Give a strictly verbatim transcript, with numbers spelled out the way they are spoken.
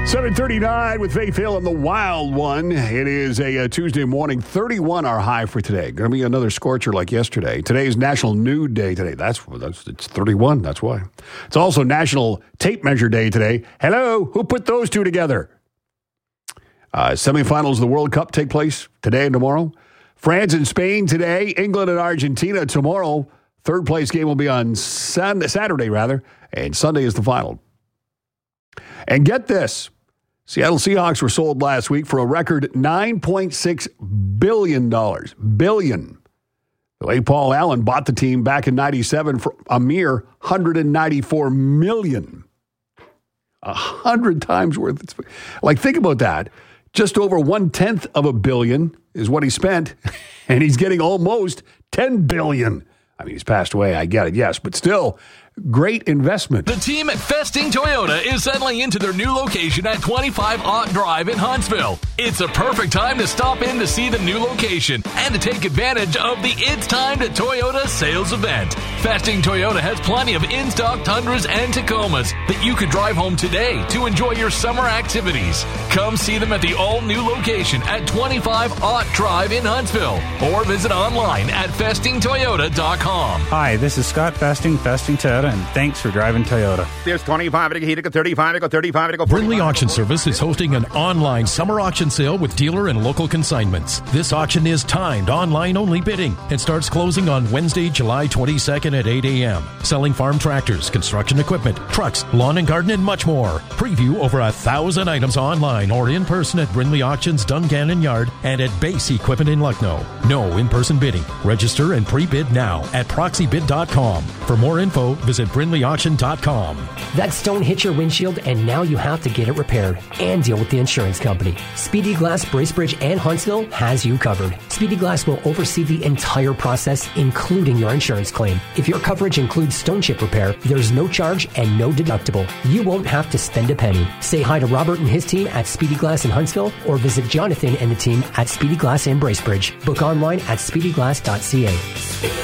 seven thirty-nine with Faith Hill and the Wild One. It is a, a Tuesday morning, thirty-one our high for today. Going to be another scorcher like yesterday. Today is National Nude Day today. That's, that's it's thirty-one, that's why. It's also National Tape Measure Day today. Hello, who put those two together? Uh, semifinals of the World Cup take place today and tomorrow. France and Spain today. England and Argentina tomorrow. Third place game will be on Sun- Saturday, rather. And Sunday is the final. And get this. Seattle Seahawks were sold last week for a record nine point six billion dollars. Billion. The late Paul Allen bought the team back in ninety-seven for a mere one hundred ninety-four million dollars. A hundred times worth. Like, think about that. Just over one-tenth of a billion is what he spent, and he's getting almost ten billion dollars. I mean, he's passed away, I get it, yes, but still, great investment. The team at Festing Toyota is settling into their new location at twenty-five Ott Drive in Huntsville. It's a perfect time to stop in to see the new location and to take advantage of the It's Time to Toyota sales event. Festing Toyota has plenty of in-stock Tundras and Tacomas that you could drive home today to enjoy your summer activities. Come see them at the all-new location at twenty-five Ott Drive in Huntsville or visit online at festing toyota dot com. Hi, this is Scott Festing, Festing Toyota, and thanks for driving Toyota. There's twenty-five, thirty-five, thirty-five, Brindley Auction Service is hosting an online summer auction sale with dealer and local consignments. This auction is timed online-only bidding and starts closing on Wednesday, July twenty-second at eight a.m. Selling farm tractors, construction equipment, trucks, lawn and garden, and much more. Preview over a thousand items online or in person at Brindley Auctions, Dungannon Yard, and at Base Equipment in Lucknow. No in-person bidding. Register and pre-bid now at proxy bid dot com. For more info, visit brindley auction dot com. That stone hit your windshield and now you have to get it repaired and deal with the insurance company. Speedy Glass, Bracebridge, and Huntsville has you covered. Speedy Glass will oversee the entire process, including your insurance claim. If your coverage includes stone chip repair, there's no charge and no deductible. You won't have to spend a penny. Say hi to Robert and his team at Speedy Glass in Huntsville or visit Jonathan and the team at Speedy Glass in Bracebridge. Book online at speedy glass dot c a.